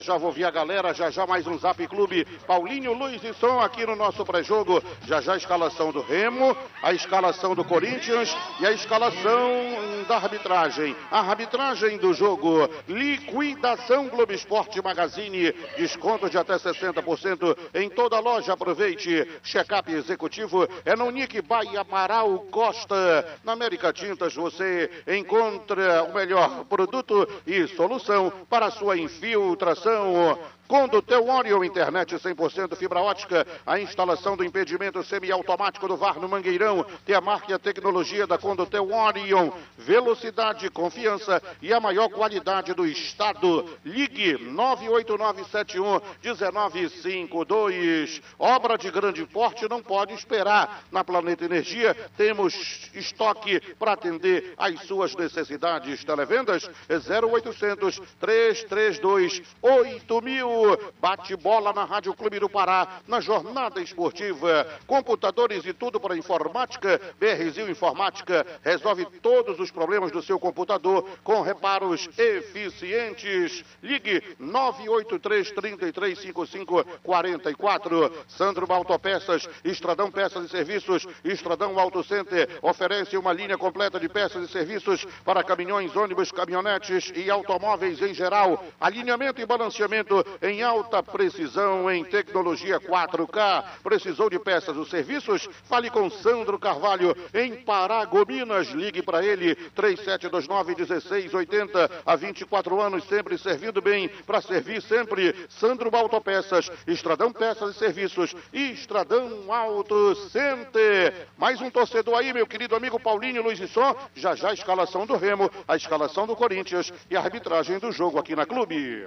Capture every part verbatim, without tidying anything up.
Já vou ver a galera, já já mais um Zap Clube, Paulinho, Luiz e Som aqui no nosso pré-jogo, já já a escalação do Remo, a escalação do Corinthians e a escalação da arbitragem. A arbitragem do jogo, liquidação Globo Esporte Magazine, desconto de até sessenta por cento em toda a loja, aproveite, check-up executivo é no Nick by Amaral Costa. Na América Tintas você encontra o melhor produto e solução para a sua infiltração. Condutel Orion, internet cem por cento fibra ótica, a instalação do impedimento semiautomático do V A R no Mangueirão, tem a marca e a tecnologia da Condutel Orion, velocidade, confiança e a maior qualidade do estado. Ligue nove oito nove sete um um nove cinco dois. Obra de grande porte não pode esperar. Na Planeta Energia temos estoque para atender às suas necessidades. Televendas zero oitocentos, trezentos e trinta e dois, oito mil. Bate bola na Rádio Clube do Pará, na jornada esportiva. Computadores e tudo para informática. BRZil Informática resolve todos os problemas do seu computador com reparos eficientes. Ligue nove oito três, três três cinco cinco, quatro quatro. Sandro Autopeças, Estradão Peças e Serviços, Estradão Auto Center oferece uma linha completa de peças e serviços para caminhões, ônibus, caminhonetes e automóveis em geral. Alinhamento e balanceamento em alta precisão, em tecnologia quatro K. Precisou de peças ou serviços? Fale com Sandro Carvalho em Paragominas. Ligue para ele três sete dois nove, um seis oito zero. Há vinte e quatro anos sempre servindo bem, para servir sempre. Sandro Autopeças, Estradão Peças e Serviços, Estradão Auto Center. Mais um torcedor aí, meu querido amigo Paulinho, Luiz e Som. Já já a escalação do Remo, a escalação do Corinthians e a arbitragem do jogo aqui na Clube.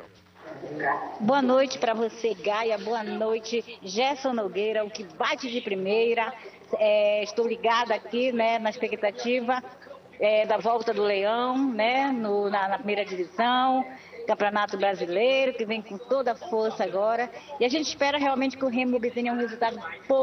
Boa noite para você, Gaia. Boa noite, Gerson Nogueira, o que bate de primeira. É, estou ligada aqui, né, na expectativa é, da volta do Leão, né, no, na, na primeira divisão, Campeonato Brasileiro, que vem com toda a força agora. E a gente espera realmente que o Remo obtenha um resultado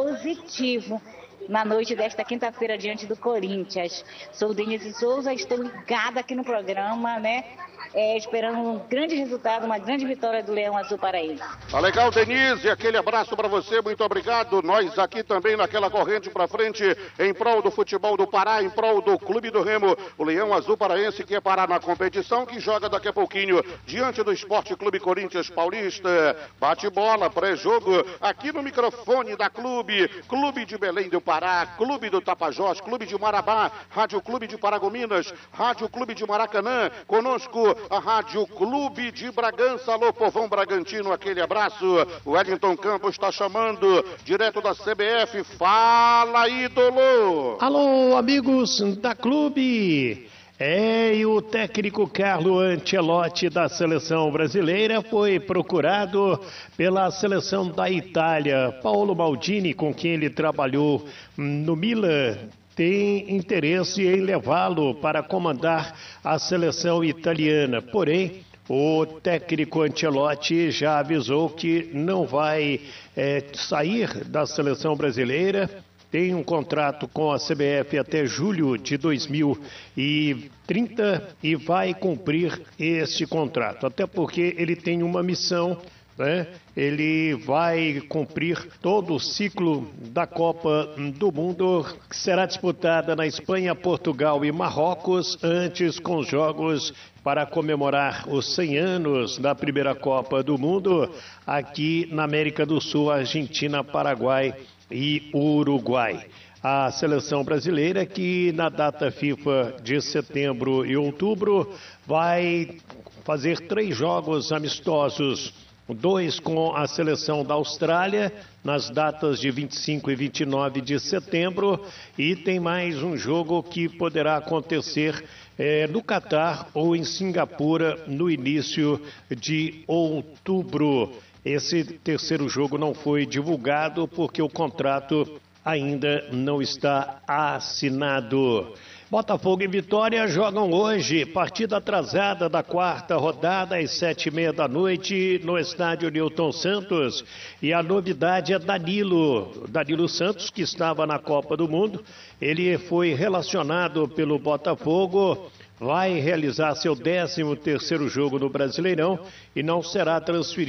positivo na noite desta quinta-feira diante do Corinthians. Sou Denise Souza, estou ligada aqui no programa, né? É, esperando um grande resultado, uma grande vitória do Leão Azul Paraense. Tá legal, Denise, aquele abraço para você, muito obrigado. Nós aqui também naquela corrente para frente, em prol do futebol do Pará, em prol do Clube do Remo, o Leão Azul Paraense que é parar na competição, que joga daqui a pouquinho diante do Esporte Clube Corinthians Paulista. Bate bola, pré-jogo, aqui no microfone da Clube, Clube de Belém do Pará, Clube do Tapajós, Clube de Marabá, Rádio Clube de Paragominas, Rádio Clube de Maracanã, conosco a Rádio Clube de Bragança. Alô, povão bragantino, aquele abraço. O Wellington Campos está chamando, direto da C B F. Fala, ídolo! Alô, amigos da Clube! É, e o técnico Carlo Ancelotti da seleção brasileira foi procurado pela seleção da Itália. Paolo Maldini, com quem ele trabalhou no Milan, tem interesse em levá-lo para comandar a seleção italiana. Porém, o técnico Ancelotti já avisou que não vai é, sair da seleção brasileira. Tem um contrato com a C B F até julho de dois mil e trinta e vai cumprir esse contrato. Até porque ele tem uma missão, né? Ele vai cumprir todo o ciclo da Copa do Mundo, que será disputada na Espanha, Portugal e Marrocos, antes com os jogos para comemorar os cem anos da primeira Copa do Mundo, aqui na América do Sul, Argentina, Paraguai e Uruguai. A seleção brasileira, que na data FIFA de setembro e outubro vai fazer três jogos amistosos, dois com a seleção da Austrália, nas datas de vinte e cinco e vinte e nove de setembro, e tem mais um jogo que poderá acontecer é, no Catar ou em Singapura no início de outubro. Esse terceiro jogo não foi divulgado porque o contrato ainda não está assinado. Botafogo e Vitória jogam hoje, partida atrasada da quarta rodada, às sete e meia da noite, no estádio Newton Santos. E a novidade é Danilo, Danilo Santos, que estava na Copa do Mundo. Ele foi relacionado pelo Botafogo vai realizar seu décimo terceiro jogo no Brasileirão e não será transferido